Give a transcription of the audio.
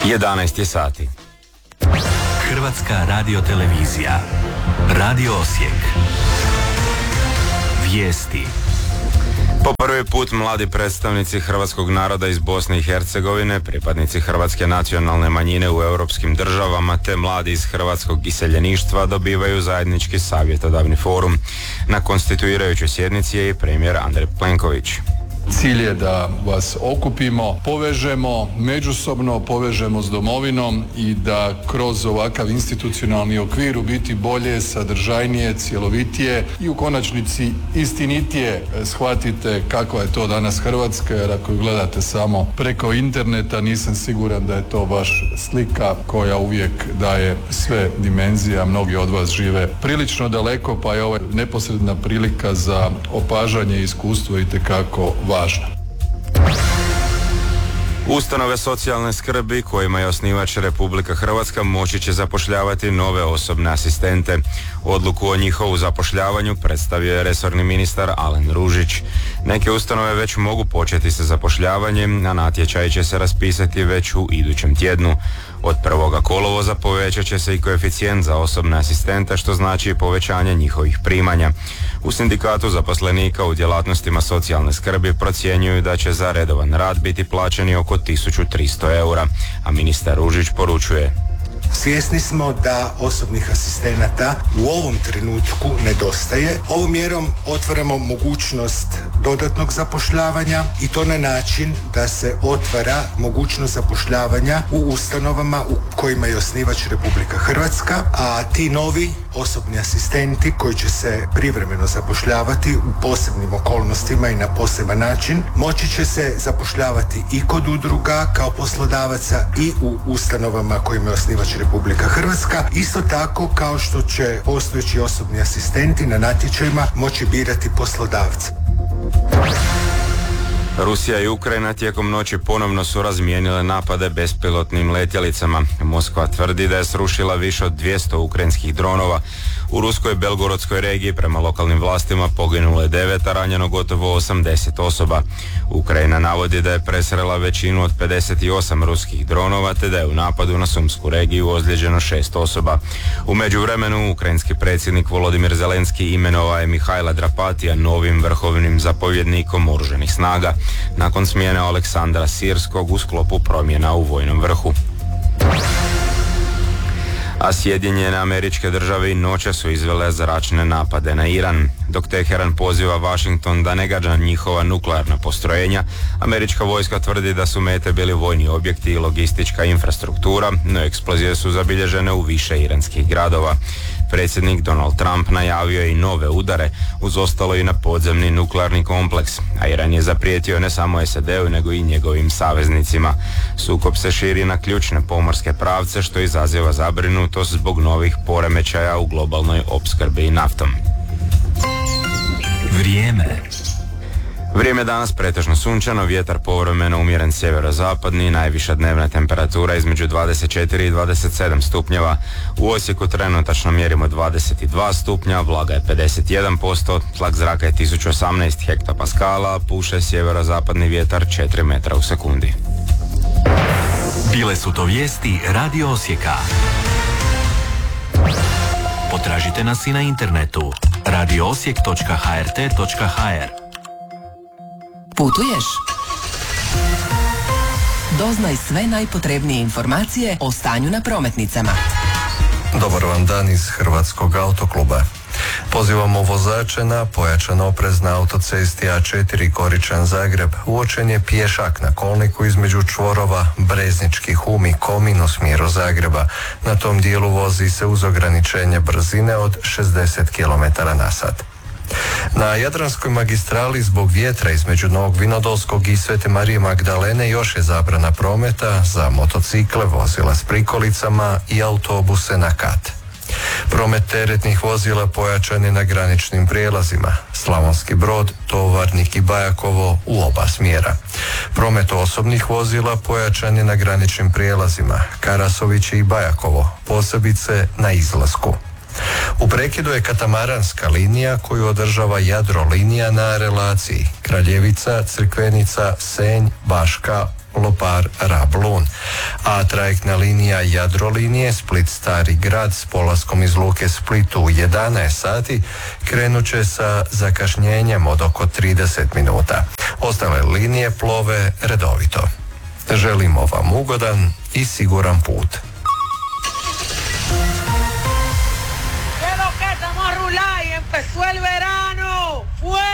11 je sati. Hrvatska radiotelevizija. Radio Osijek. Vijesti. Po prvi put mladi predstavnici hrvatskog naroda iz Bosne i Hercegovine, pripadnici hrvatske nacionalne manjine u europskim državama te mladi iz hrvatskog iseljeništva dobivaju zajednički savjetodavni forum. Na konstituirajućoj sjednici je i premijer Andrej Plenković. Cilj je da vas okupimo, povežemo, međusobno povežemo s domovinom i da kroz ovakav institucionalni okvir u biti bolje, sadržajnije, cjelovitije i u konačnici istinitije shvatite kakva je to danas Hrvatska, jer ako gledate samo preko interneta nisam siguran da je to baš slika koja uvijek daje sve dimenzije, a mnogi od vas žive prilično daleko, pa je ovo neposredna prilika za opažanje i iskustvo itekako važno. Ustanove socijalne skrbi kojima je osnivač Republika Hrvatska moći će zapošljavati nove osobne asistente. Odluku o njihovu zapošljavanju predstavio je resorni ministar Alen Ružić. Neke ustanove već mogu početi sa zapošljavanjem, a natječaj će se raspisati već u idućem tjednu. Od 1. kolovoza povećat će se i koeficijent za osobne asistente, što znači povećanje njihovih primanja. U sindikatu zaposlenika u djelatnostima socijalne skrbi procjenjuju da će za redovan rad biti plaćeni oko 1300 eura, a ministar Ružić poručuje: Svjesni smo da osobnih asistenata u ovom trenutku nedostaje. Ovom mjerom otvaramo mogućnost dodatnog zapošljavanja i to na način da se otvara mogućnost zapošljavanja u ustanovama u kojima je osnivač Republika Hrvatska, a ti novi osobni asistenti koji će se privremeno zapošljavati u posebnim okolnostima i na poseban način moći će se zapošljavati i kod udruga kao poslodavaca i u ustanovama kojima je osnivač Republika Hrvatska, isto tako kao što će postojeći osobni asistenti na natječajima moći birati poslodavca. Rusija i Ukrajina tijekom noći ponovno su razmijenile napade bespilotnim letjelicama. Moskva tvrdi da je srušila više od 200 ukrajinskih dronova. U ruskoj Belgorodskoj regiji prema lokalnim vlastima poginulo je 9, a ranjeno gotovo 80 osoba. Ukrajina navodi da je presrela većinu od 58 ruskih dronova, te da je u napadu na Sumsku regiju ozlijeđeno 6 osoba. U međuvremenu ukrajinski predsjednik Volodimir Zelenski imenovao je Mihajla Drapatija novim vrhovnim zapovjednikom oružanih snaga nakon smjene Aleksandra Sirskog u sklopu promjena u vojnom vrhu. A Sjedinjene Američke Države i noće su izvele zračne napade na Iran. Dok Teheran poziva Washington da ne gađa njihova nuklearna postrojenja, američka vojska tvrdi da su mete bili vojni objekti i logistička infrastruktura, no eksplozije su zabilježene u više iranskih gradova. Predsjednik Donald Trump najavio je i nove udare, uz ostalo i na podzemni nuklearni kompleks, a Iran je zaprijetio ne samo SAD-u nego i njegovim saveznicima. Sukob se širi na ključne pomorske pravce, što izaziva zabrinutost zbog novih poremećaja u globalnoj opskrbi naftom. Vrijeme danas pretežno sunčano, vjetar povremeno umjeren sjeverozapadni, najviša dnevna temperatura između 24 i 27 stupnjeva. U Osijeku trenutačno mjerimo 22 stupnja, vlaga je 51%, tlak zraka je 1018 hektopaskala, puše sjeverozapadni vjetar 4 metra u sekundi. Bile su to vijesti Radio Osijeka. Potražite nas i na internetu radioosijek.hrt.hr. Putuješ? Doznaj sve najpotrebnije informacije o stanju na prometnicama. Dobar vam dan iz Hrvatskog autokluba. Pozivamo vozače na pojačan oprez na autocesti A4 Goričan-Zagreb. Uočen je pješak na kolniku između čvorova Breznički Hum i Komin u smjeru Zagreba. Na tom dijelu vozi se uz ograničenje brzine od 60 km/h. Na Jadranskoj magistrali zbog vjetra između Novog Vinodolskog i Svete Marije Magdalene još je zabrana prometa za motocikle, vozila s prikolicama i autobuse na kat. Promet teretnih vozila pojačan je na graničnim prijelazima Slavonski Brod, Tovarnik i Bajakovo u oba smjera. Promet osobnih vozila pojačan je na graničnim prijelazima Karasovići i Bajakovo, posebice na izlasku. U prekidu je katamaranska linija koju održava Jadrolinija na relaciji Kraljevica, Crkvenica, Senj, Baška, Lopar, Rab, Lun. A trajektna linija Jadrolinije Split-Stari Grad s polaskom iz luke Splitu u 11 sati krenut će sa zakašnjenjem od oko 30 minuta. Ostale linije plove redovito. Želimo vam ugodan i siguran put. Empezó el verano. ¡Fuera!